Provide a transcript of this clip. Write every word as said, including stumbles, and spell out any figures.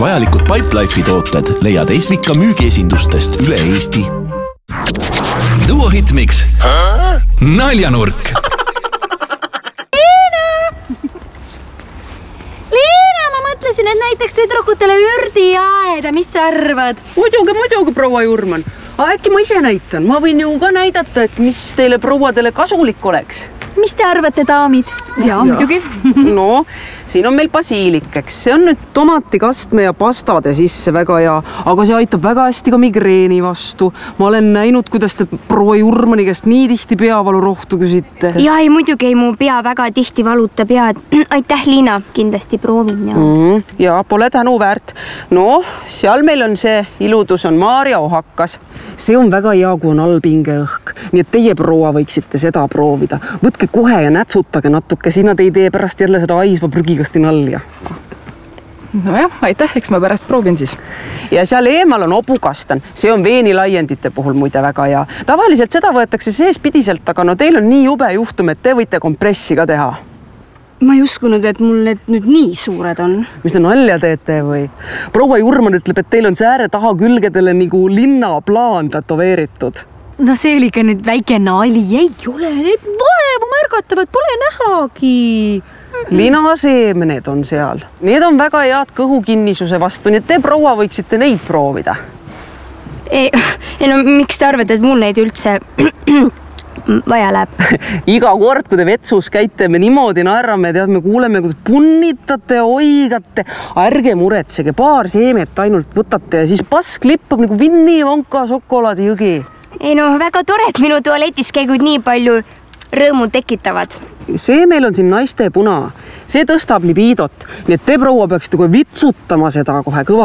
vajalikud Pipelife'i tooted leiad Esvika müügiesindustest üle Eesti. Duo Hitmix. Naljanurk. Liina, ma mõtlesin, et näiteks tüdrukutele ürdiaeda, mis sa arvad? Muidugi, muidugi, proua Jurman. Äkki ma ise näitan. Ma võin ju ka näidata, et mis teile prouadele kasulik oleks. Mis te arvate, daamid? Jaa, muidugi. No, siin on meil basiilik, eks. See on nüüd tomatikastme ja pastade sisse väga hea, aga see aitab väga hästi ka migreeni vastu. Ma olen näinud, kuidas te proua Jurmani käest nii tihti peavalu rohtu küsite. Ja ei, muidugi ei, mu pea väga tihti valuta pead. Aitäh, Liina, kindlasti proovin. Ja, mm, ja pole tänu väärt. No, seal meil on see iludus on Maarja ohakas. See on väga hea, kui on all pingeõhk. Nii et teie proua võiksite seda proovida. Võtke kohe ja nätsutage natuke, siis nad ei tee pärast jälle seda aisva prügikasti nalja. Nojah, aitäh, eks ma pärast proovin siis. Ja seal eemal on opukastan. See on veenilaiendite puhul muide väga hea. Tavaliselt seda võetakse seespidiselt, aga no teil on nii jube juhtum, et te võite kompressi ka teha. Ma ei uskunud, et mul need nüüd nii suured on. Mis te nalja teete või? Proua Jurman ütleb, et teil on sääre taha külgedele nagu linnaplaan tätoveeritud. No see oli ka nüüd väike nali. Ei ole, need vaevu märgatavad, pole nähagi. Linaseemned on seal. Need on väga head kõhukinnisuse vastu, nii et te proua võiksite neid proovida. Ei, ei no miks te arvate, et mul neid üldse vaja läheb? Iga kord, kui te vetsus käite, me niimoodi naerame, tead, me kuuleme, kuidas punnitate ja oigate. Ärge muretsege, paar seemet ainult võtate ja siis pask lippab nagu Vinni Vonka šokolaadijõgi. Ei no, väga tore, et minu tualetis käigud nii palju rõõmu tekitavad. See meil on siin naiste puna. See tõstab libiidot, nii et te proua peaksite kohe vitsutama seda kohe kõva.